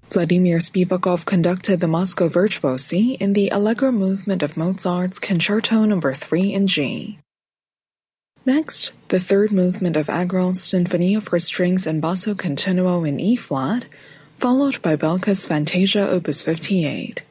Vladimir Spivakov conducted the Moscow Virtuosi in the Allegro movement of Mozart's Concerto No. 3 in G. Next, the third movement of Agral's Sinfonia for Strings and Basso Continuo in E-flat, followed by Belka's Fantasia Opus 58.